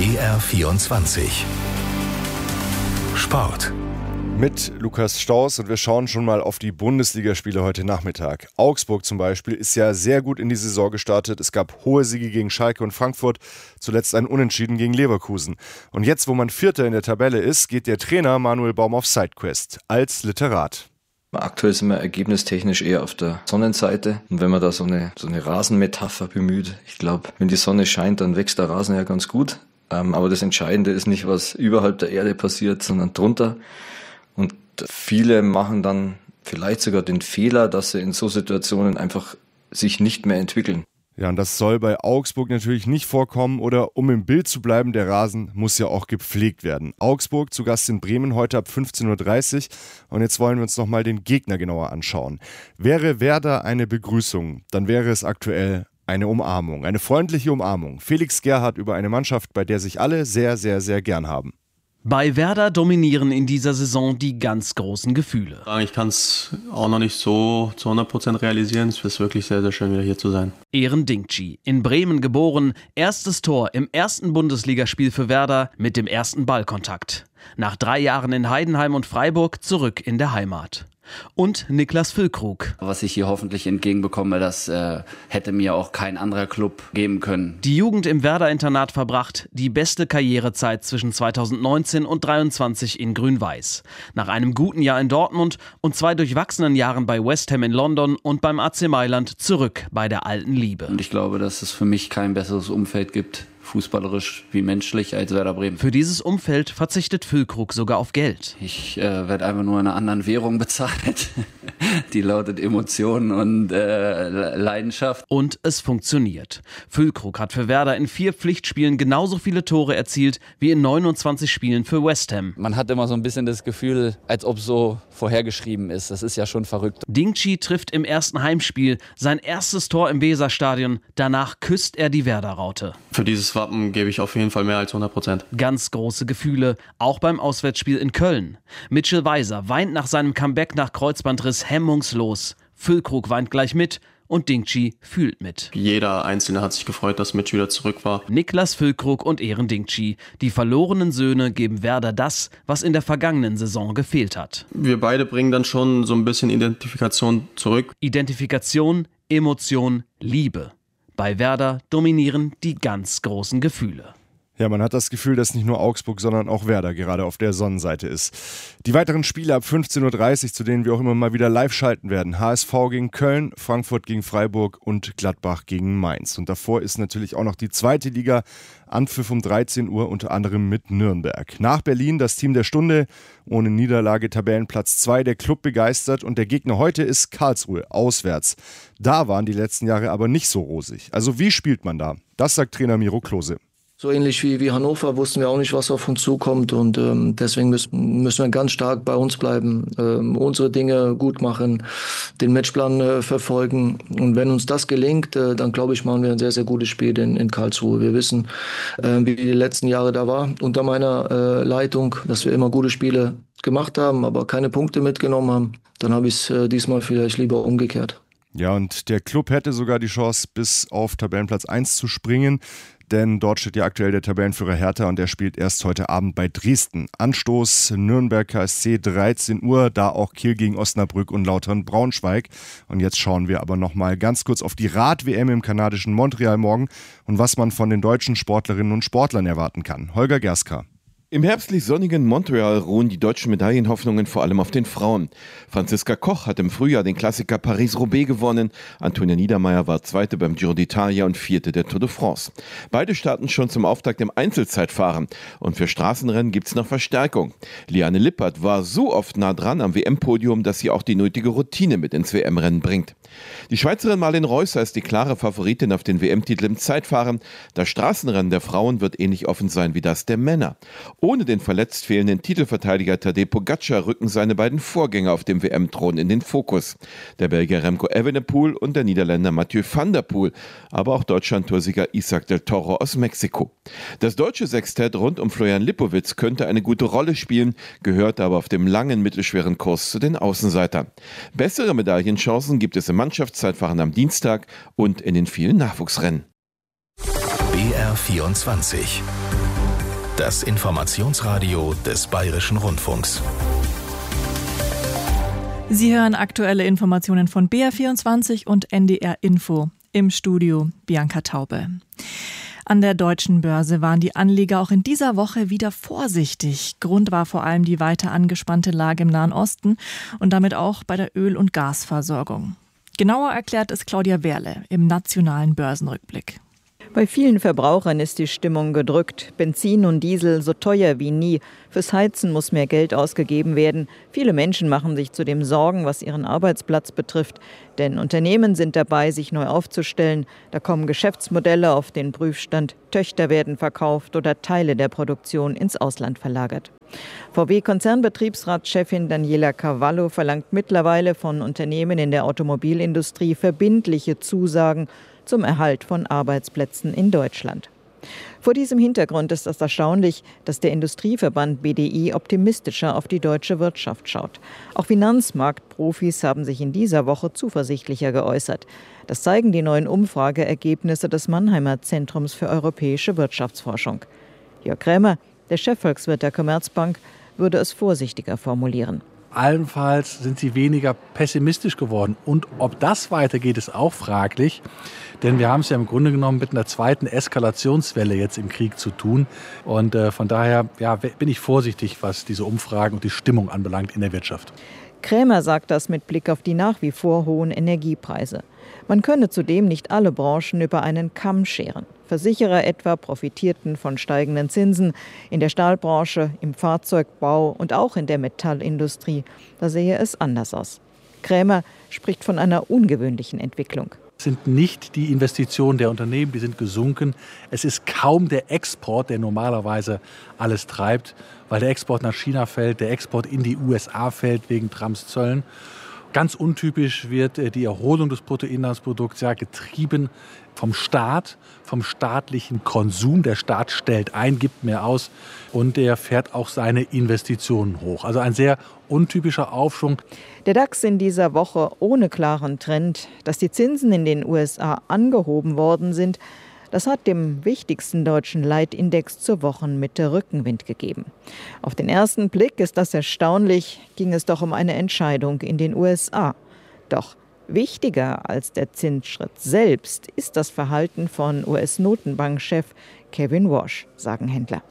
BR24 Sport mit Lukas Staus und wir schauen schon mal auf die Bundesligaspiele heute Nachmittag. Augsburg zum Beispiel ist ja sehr gut in die Saison gestartet. Es gab hohe Siege gegen Schalke und Frankfurt, zuletzt ein Unentschieden gegen Leverkusen. Und jetzt, wo man Vierter in der Tabelle ist, geht der Trainer Manuel Baum auf Sidequest als Literat. Aktuell sind wir ergebnistechnisch eher auf der Sonnenseite. Und wenn man da so eine Rasenmetapher bemüht, ich glaube, wenn die Sonne scheint, dann wächst der Rasen ja ganz gut. Aber das Entscheidende ist nicht, was überhalb der Erde passiert, sondern drunter. Und viele machen dann vielleicht sogar den Fehler, dass sie in so Situationen einfach sich nicht mehr entwickeln. Ja, und das soll bei Augsburg natürlich nicht vorkommen. Oder um im Bild zu bleiben, der Rasen muss ja auch gepflegt werden. Augsburg zu Gast in Bremen heute ab 15:30 Uhr. Und jetzt wollen wir uns nochmal den Gegner genauer anschauen. Wäre Werder eine Begrüßung, dann wäre es aktuell eine Umarmung, eine freundliche Umarmung. Felix Gerhardt über eine Mannschaft, bei der sich alle sehr, sehr, sehr gern haben. Bei Werder dominieren in dieser Saison die ganz großen Gefühle. Ich kann es auch noch nicht so zu 100% realisieren. Es ist wirklich sehr, sehr schön, wieder hier zu sein. Eren Dingchi, in Bremen geboren, erstes Tor im ersten Bundesligaspiel für Werder mit dem ersten Ballkontakt. Nach 3 Jahren in Heidenheim und Freiburg zurück in der Heimat. Und Niklas Füllkrug. Was ich hier hoffentlich entgegenbekomme, das hätte mir auch kein anderer Club geben können. Die Jugend im Werder-Internat verbracht, die beste Karrierezeit zwischen 2019 und 2023 in Grün-Weiß. Nach einem guten Jahr in Dortmund und 2 durchwachsenen Jahren bei West Ham in London und beim AC Mailand zurück bei der alten Liebe. Und ich glaube, dass es für mich kein besseres Umfeld gibt, fußballerisch wie menschlich, als Werder Bremen. Für dieses Umfeld verzichtet Füllkrug sogar auf Geld. Ich werde einfach nur in einer anderen Währung bezahlt. Die lautet Emotionen und Leidenschaft. Und es funktioniert. Füllkrug hat für Werder in 4 Pflichtspielen genauso viele Tore erzielt wie in 29 Spielen für West Ham. Man hat immer so ein bisschen das Gefühl, als ob so vorhergeschrieben ist. Das ist ja schon verrückt. Dingchi trifft im ersten Heimspiel sein erstes Tor im Weserstadion. Danach küsst er die Werder-Raute. Für dieses Wappen gebe ich auf jeden Fall mehr als 100%. Ganz große Gefühle, auch beim Auswärtsspiel in Köln. Mitchell Weiser weint nach seinem Comeback nach Kreuzbandriss hemmungslos. Füllkrug weint gleich mit und Dingchi fühlt mit. Jeder Einzelne hat sich gefreut, dass Mitch wieder zurück war. Niklas Füllkrug und Eren Dingchi. Die verlorenen Söhne geben Werder das, was in der vergangenen Saison gefehlt hat. Wir beide bringen dann schon so ein bisschen Identifikation zurück. Identifikation, Emotion, Liebe. Bei Werder dominieren die ganz großen Gefühle. Ja, man hat das Gefühl, dass nicht nur Augsburg, sondern auch Werder gerade auf der Sonnenseite ist. Die weiteren Spiele ab 15:30 Uhr, zu denen wir auch immer mal wieder live schalten werden. HSV gegen Köln, Frankfurt gegen Freiburg und Gladbach gegen Mainz. Und davor ist natürlich auch noch die zweite Liga, Anpfiff um 13 Uhr, unter anderem mit Nürnberg. Nach Berlin das Team der Stunde, ohne Niederlage Tabellenplatz 2, der Club begeistert und der Gegner heute ist Karlsruhe, auswärts. Da waren die letzten Jahre aber nicht so rosig. Also wie spielt man da? Das sagt Trainer Miro Klose. So ähnlich wie Hannover wussten wir auch nicht, was auf uns zukommt und deswegen müssen wir ganz stark bei uns bleiben, unsere Dinge gut machen, den Matchplan verfolgen und wenn uns das gelingt, dann glaube ich, machen wir ein sehr, sehr gutes Spiel in Karlsruhe. Wir wissen, wie die letzten Jahre da war unter meiner Leitung, dass wir immer gute Spiele gemacht haben, aber keine Punkte mitgenommen haben. Dann habe ich es diesmal vielleicht lieber umgekehrt. Ja, und der Club hätte sogar die Chance, bis auf Tabellenplatz 1 zu springen. Denn dort steht ja aktuell der Tabellenführer Hertha und der spielt erst heute Abend bei Dresden. Anstoß Nürnberg KSC 13 Uhr, da auch Kiel gegen Osnabrück und Lautern Braunschweig. Und jetzt schauen wir aber nochmal ganz kurz auf die Rad-WM im kanadischen Montreal morgen und was man von den deutschen Sportlerinnen und Sportlern erwarten kann. Holger Gerska. Im herbstlich sonnigen Montreal ruhen die deutschen Medaillenhoffnungen vor allem auf den Frauen. Franziska Koch hat im Frühjahr den Klassiker Paris-Roubaix gewonnen. Antonia Niedermeyer war Zweite beim Giro d'Italia und Vierte der Tour de France. Beide starten schon zum Auftakt im Einzelzeitfahren. Und für Straßenrennen gibt's noch Verstärkung. Liane Lippert war so oft nah dran am WM-Podium, dass sie auch die nötige Routine mit ins WM-Rennen bringt. Die Schweizerin Marlene Reusser ist die klare Favoritin auf den WM-Titel im Zeitfahren. Das Straßenrennen der Frauen wird ähnlich offen sein wie das der Männer. Ohne den verletzt fehlenden Titelverteidiger Tadej Pogacar rücken seine beiden Vorgänger auf dem WM-Thron in den Fokus. Der Belgier Remco Evenepoel und der Niederländer Mathieu van der Poel, aber auch Deutschland-Toursieger Isaac del Toro aus Mexiko. Das deutsche Sextett rund um Florian Lipowitz könnte eine gute Rolle spielen, gehört aber auf dem langen mittelschweren Kurs zu den Außenseitern. Bessere Medaillenchancen gibt es im Mannschaftszeitfahren am Dienstag und in den vielen Nachwuchsrennen. BR24 Das Informationsradio des Bayerischen Rundfunks. Sie hören aktuelle Informationen von BR24 und NDR Info. Im Studio Bianca Taube. An der deutschen Börse waren die Anleger auch in dieser Woche wieder vorsichtig. Grund war vor allem die weiter angespannte Lage im Nahen Osten und damit auch bei der Öl- und Gasversorgung. Genauer erklärt es Claudia Werle im nationalen Börsenrückblick. Bei vielen Verbrauchern ist die Stimmung gedrückt. Benzin und Diesel so teuer wie nie. Fürs Heizen muss mehr Geld ausgegeben werden. Viele Menschen machen sich zudem Sorgen, was ihren Arbeitsplatz betrifft. Denn Unternehmen sind dabei, sich neu aufzustellen. Da kommen Geschäftsmodelle auf den Prüfstand. Töchter werden verkauft oder Teile der Produktion ins Ausland verlagert. VW-Konzernbetriebsratschefin Daniela Cavallo verlangt mittlerweile von Unternehmen in der Automobilindustrie verbindliche Zusagen zum Erhalt von Arbeitsplätzen in Deutschland. Vor diesem Hintergrund ist es erstaunlich, dass der Industrieverband BDI optimistischer auf die deutsche Wirtschaft schaut. Auch Finanzmarktprofis haben sich in dieser Woche zuversichtlicher geäußert. Das zeigen die neuen Umfrageergebnisse des Mannheimer Zentrums für europäische Wirtschaftsforschung. Jörg Krämer, der Chefvolkswirt der Commerzbank, würde es vorsichtiger formulieren. Allenfalls sind sie weniger pessimistisch geworden. Und ob das weitergeht, ist auch fraglich. Denn wir haben es ja im Grunde genommen mit einer zweiten Eskalationswelle jetzt im Krieg zu tun. Und von daher bin ich vorsichtig, was diese Umfragen und die Stimmung anbelangt in der Wirtschaft. Krämer sagt das mit Blick auf die nach wie vor hohen Energiepreise. Man könne zudem nicht alle Branchen über einen Kamm scheren. Versicherer etwa profitierten von steigenden Zinsen. In der Stahlbranche, im Fahrzeugbau und auch in der Metallindustrie, da sehe es anders aus. Krämer spricht von einer ungewöhnlichen Entwicklung. Es sind nicht die Investitionen der Unternehmen, die sind gesunken. Es ist kaum der Export, der normalerweise alles treibt, weil der Export nach China fällt, der Export in die USA fällt wegen Trumps Zöllen. Ganz untypisch wird die Erholung des Bruttoinlandsprodukts getrieben vom Staat, vom staatlichen Konsum. Der Staat stellt ein, gibt mehr aus und der fährt auch seine Investitionen hoch. Also ein sehr untypischer Aufschwung. Der DAX in dieser Woche ohne klaren Trend. Dass die Zinsen in den USA angehoben worden sind, das hat dem wichtigsten deutschen Leitindex zur Wochenmitte Rückenwind gegeben. Auf den ersten Blick ist das erstaunlich, ging es doch um eine Entscheidung in den USA. Doch wichtiger als der Zinsschritt selbst ist das Verhalten von US-Notenbankchef Kevin Warsh, sagen Händler.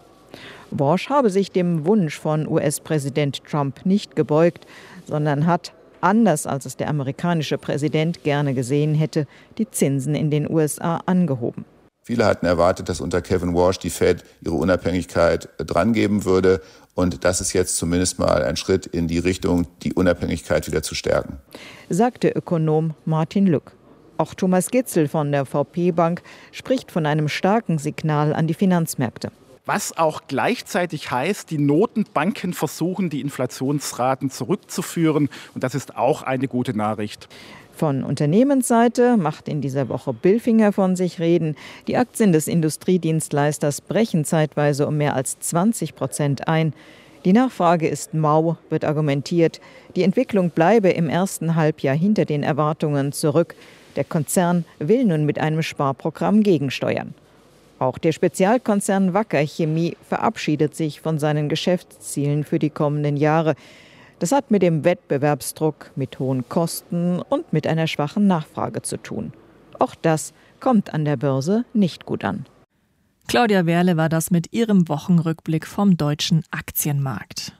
Warsh habe sich dem Wunsch von US-Präsident Trump nicht gebeugt, sondern hat, anders als es der amerikanische Präsident gerne gesehen hätte, die Zinsen in den USA angehoben. Viele hatten erwartet, dass unter Kevin Warsh die Fed ihre Unabhängigkeit drangeben würde. Und das ist jetzt zumindest mal ein Schritt in die Richtung, die Unabhängigkeit wieder zu stärken, sagte Ökonom Martin Lück. Auch Thomas Gitzel von der VP Bank spricht von einem starken Signal an die Finanzmärkte. Was auch gleichzeitig heißt, die Notenbanken versuchen, die Inflationsraten zurückzuführen. Und das ist auch eine gute Nachricht. Von Unternehmensseite macht in dieser Woche Bilfinger von sich reden. Die Aktien des Industriedienstleisters brechen zeitweise um mehr als 20% ein. Die Nachfrage ist mau, wird argumentiert. Die Entwicklung bleibe im ersten Halbjahr hinter den Erwartungen zurück. Der Konzern will nun mit einem Sparprogramm gegensteuern. Auch der Spezialkonzern Wacker Chemie verabschiedet sich von seinen Geschäftszielen für die kommenden Jahre. Das hat mit dem Wettbewerbsdruck, mit hohen Kosten und mit einer schwachen Nachfrage zu tun. Auch das kommt an der Börse nicht gut an. Claudia Werle war das mit ihrem Wochenrückblick vom deutschen Aktienmarkt.